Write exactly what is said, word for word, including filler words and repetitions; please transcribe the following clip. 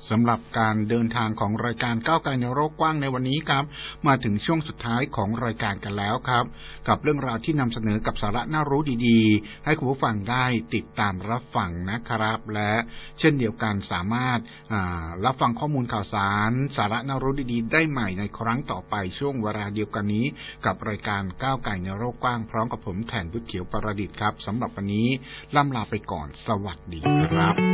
สำหรับการเดินทางของรายการก้าวไกลในโลกกว้างในวันนี้ครับมาถึงช่วงสุดท้ายของรายการกันแล้วครับกับเรื่องราวที่นำเสนอกับสาระน่ารู้ดีๆให้คุณผู้ฟังได้ติดตามรับฟังนะครับและเช่นเดียวกันสามารถรับฟังข้อมูลข่าวสารสาระน่ารู้ดีๆได้ใหม่ในครั้งต่อไปช่วงเวลาเดียวกันนี้กับรายการก้าวไกลในโลกกว้างพร้อมกับผมแทนพุทธเขียวประดิษฐ์ครับสำหรับวันนี้ล่ำลาไปก่อนสวัสดีครับ